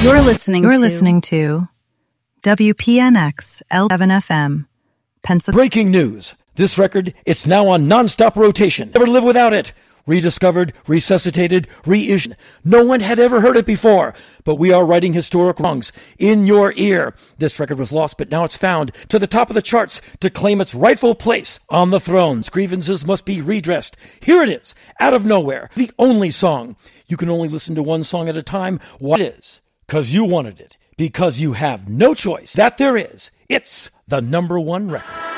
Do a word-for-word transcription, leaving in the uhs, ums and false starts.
You're listening You're to listening to W P N X L seven F M, Pennsylvania. Breaking news. This record, it's now on non-stop rotation. Never live without it. Rediscovered, resuscitated, reissued. No one had ever heard it before, but we are writing historic wrongs in your ear. This record was lost, but now it's found to the top of the charts to claim its rightful place on the thrones. Grievances must be redressed. Here it is, out of nowhere, the only song. You can only listen to one song at a time. What is? Because you wanted it. Because you have no choice. That there is. It's the number one record.